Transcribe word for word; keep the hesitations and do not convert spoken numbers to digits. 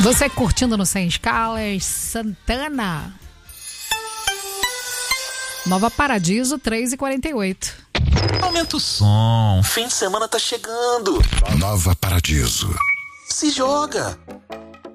Você curtindo no Sem Escalas, Santana. Nova Paradiso, três e quarenta e oito. Aumenta o som, fim de semana tá chegando. Nova Paradiso. Se joga.